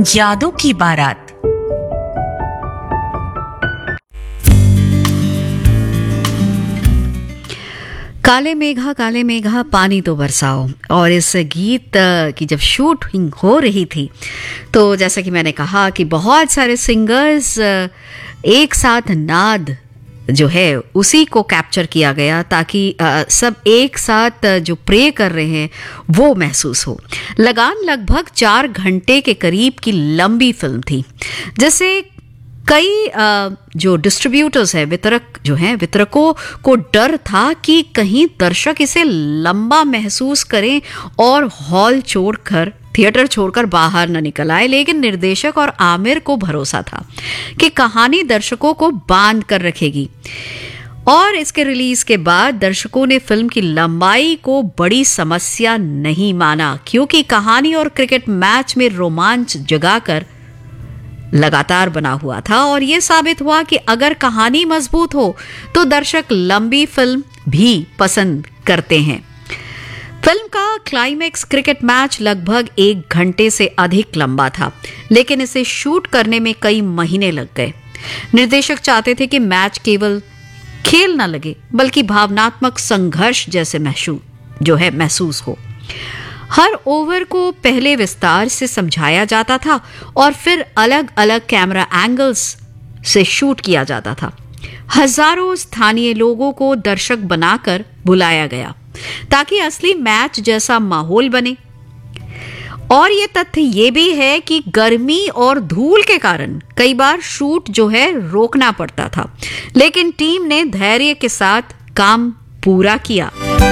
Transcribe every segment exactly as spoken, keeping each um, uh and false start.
यादों की बारात। काले मेघा काले मेघा पानी तो बरसाओ। और इस गीत की जब शूटिंग हो रही थी तो जैसा कि मैंने कहा कि बहुत सारे सिंगर्स एक साथ नाद जो है उसी को कैप्चर किया गया ताकि आ, सब एक साथ जो प्रे कर रहे हैं वो महसूस हो। लगान लगभग चार घंटे के करीब की लंबी फिल्म थी, जैसे कई आ, जो डिस्ट्रीब्यूटर्स हैं, वितरक जो हैं, वितरकों को डर था कि कहीं दर्शक इसे लंबा महसूस करें और हॉल छोड़कर थिएटर छोड़कर बाहर न निकल आए। लेकिन निर्देशक और आमिर को भरोसा था कि कहानी दर्शकों को बांध कर रखेगी। और इसके रिलीज के बाद दर्शकों ने फिल्म की लंबाई को बड़ी समस्या नहीं माना, क्योंकि कहानी और क्रिकेट मैच में रोमांच जगाकर लगातार बना हुआ था। और यह साबित हुआ कि अगर कहानी मजबूत हो तो दर्शक लंबी फिल्म भी पसंद करते हैं। फिल्म का क्लाइमैक्स क्रिकेट मैच लगभग एक घंटे से अधिक लंबा था, लेकिन इसे शूट करने में कई महीने लग गए। निर्देशक चाहते थे कि मैच केवल खेल न लगे बल्कि भावनात्मक संघर्ष जैसे महसूस जो है महसूस हो। हर ओवर को पहले विस्तार से समझाया जाता था और फिर अलग अलग कैमरा एंगल्स से शूट किया जाता था। हजारों स्थानीय लोगों को दर्शक बनाकर बुलाया गया ताकि असली मैच जैसा माहौल बने। और ये तथ्य ये भी है कि गर्मी और धूल के कारण कई बार शूट जो है रोकना पड़ता था, लेकिन टीम ने धैर्य के साथ काम पूरा किया।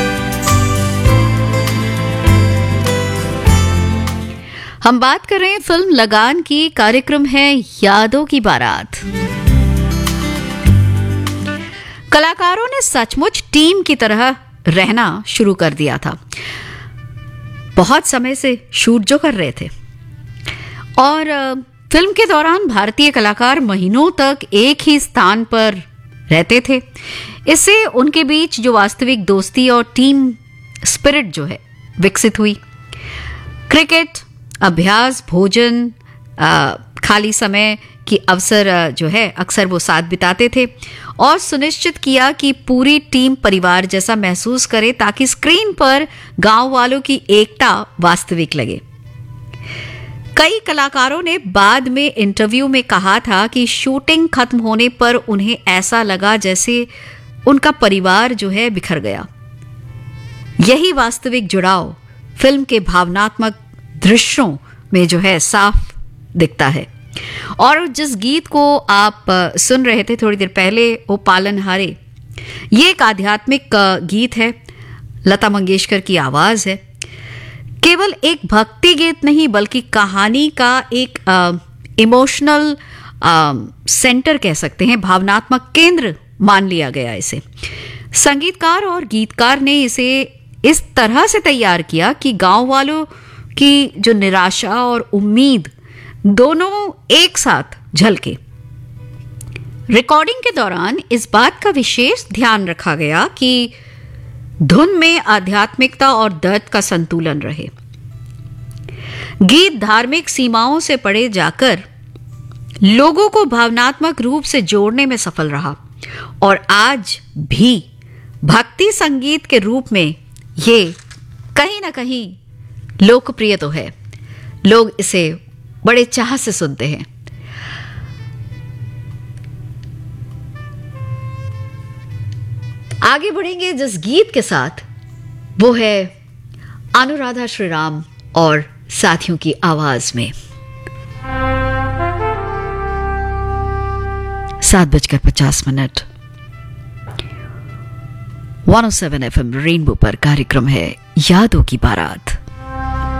हम बात कर रहे हैं फिल्म लगान की। कार्यक्रम है यादों की बारात। कलाकारों ने सचमुच टीम की तरह रहना शुरू कर दिया था। बहुत समय से शूट जो कर रहे थे और फिल्म के दौरान भारतीय कलाकार महीनों तक एक ही स्थान पर रहते थे। इससे उनके बीच जो वास्तविक दोस्ती और टीम स्पिरिट जो है विकसित हुई। क्रिकेट, अभ्यास, भोजन, आ, खाली समय की अवसर जो है अक्सर वो साथ बिताते थे और सुनिश्चित किया कि पूरी टीम परिवार जैसा महसूस करे ताकि स्क्रीन पर गांव वालों की एकता वास्तविक लगे। कई कलाकारों ने बाद में इंटरव्यू में कहा था कि शूटिंग खत्म होने पर उन्हें ऐसा लगा जैसे उनका परिवार जो है बिखर गया। यही वास्तविक जुड़ाव फिल्म के भावनात्मक दृश्यों में जो है साफ दिखता है। और जिस गीत को आप सुन रहे थे थोड़ी देर पहले, वो पालनहारे, ये एक आध्यात्मिक गीत है। लता मंगेशकर की आवाज है। केवल एक भक्ति गीत नहीं बल्कि कहानी का एक इमोशनल सेंटर कह सकते हैं, भावनात्मक केंद्र मान लिया गया इसे। संगीतकार और गीतकार ने इसे इस तरह से तैयार किया कि गांव वालों की जो निराशा और उम्मीद दोनों एक साथ झलके। रिकॉर्डिंग के दौरान इस बात का विशेष ध्यान रखा गया कि धुन में आध्यात्मिकता और दर्द का संतुलन रहे। गीत धार्मिक सीमाओं से परे जाकर लोगों को भावनात्मक रूप से जोड़ने में सफल रहा और आज भी भक्ति संगीत के रूप में ये कहीं ना कहीं लोकप्रिय तो है। लोग इसे बड़े चाह से सुनते हैं। आगे बढ़ेंगे जिस गीत के साथ, वो है अनुराधा श्रीराम और साथियों की आवाज में। सात बजकर पचास minute one O seven F M rainbow पर कार्यक्रम है यादों की बारात।